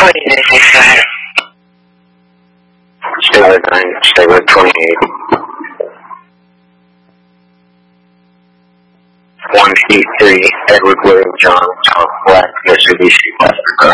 2965. Stewart 9, Stewart 28. 183, Edward William John, Southwest, Mitsubishi, Mastercard.